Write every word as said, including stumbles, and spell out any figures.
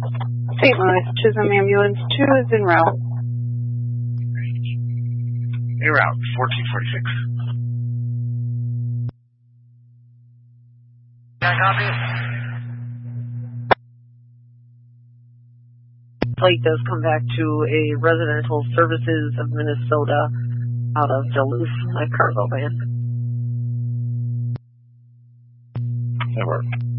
Saint Louis, Chisholm Ambulance two is en route. En route, fourteen forty-six. Yeah, copy. Flight does come back to a Residential Services of Minnesota out of Duluth, a cargo van. That worked.